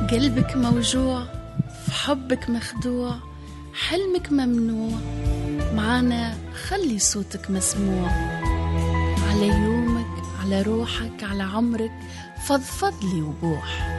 قلبك موجوع، في حبك مخدوع، حلمك ممنوع، معانا خلي صوتك مسموع. على يومك، على روحك، على عمرك، فضفضلي وبوح.